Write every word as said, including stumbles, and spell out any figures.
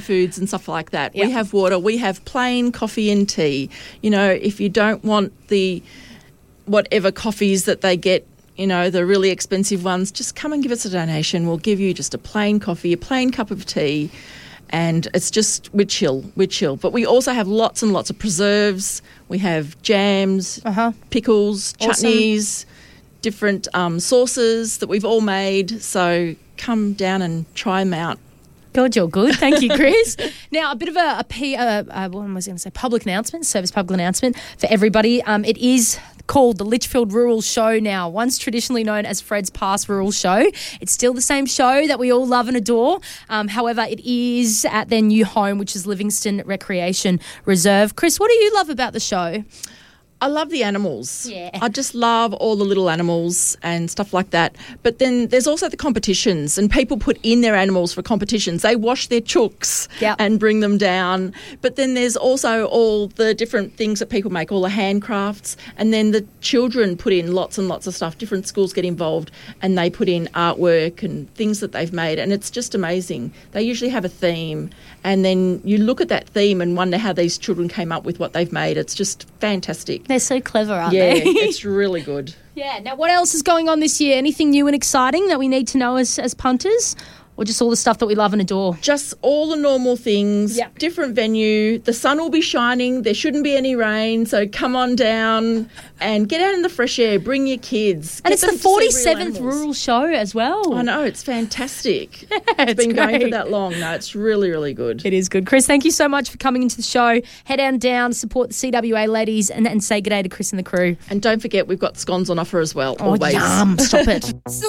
superfoods and stuff like that. Yep. We have water. We have plain coffee and tea. You know, if you don't want the whatever coffees that they get, you know, the really expensive ones, just come and give us a donation. We'll give you just a plain coffee, a plain cup of tea, and it's just, we're chill, we're chill. But we also have lots and lots of preserves. We have jams, Uh-huh. pickles, Awesome. chutneys, different um, sauces that we've all made. So come down and try them out. God, you're good. Thank you, Chris. Now, a bit of a, a, P, uh, uh, what was I going to say, public announcement, service public announcement for everybody. Um, it is called the Litchfield Rural Show now, once traditionally known as Fred's Pass Rural Show. It's still the same show that we all love and adore. Um, however, it is at their new home, which is Livingston Recreation Reserve. Chris, what do you love about the show? I love the animals. Yeah. I just love all the little animals and stuff like that. But then there's also the competitions, and people put in their animals for competitions. They wash their chooks Yep. and bring them down. But then there's also all the different things that people make, all the handcrafts, and then the children put in lots and lots of stuff. Different schools get involved and they put in artwork and things that they've made, and it's just amazing. They usually have a theme, and then you look at that theme and wonder how these children came up with what they've made. It's just fantastic. They're so clever, aren't Yeah, they? it's really good. Yeah. Now, what else is going on this year? Anything new and exciting that we need to know as, as punters? Or just all the stuff that we love and adore? Just all the normal things, Yep. different venue. The sun will be shining. There shouldn't be any rain. So come on down and get out in the fresh air. Bring your kids. And Get it's the them to see real forty-seventh animals. rural show as well. I know, it's fantastic. it's It's been going for great. that long. No, it's really, really good. It is good. Chris, thank you so much for coming into the show. Head on down, support the C W A ladies, and, and say good day to Chris and the crew. And don't forget, we've got scones on offer as well, Oh, always. yum. Stop it.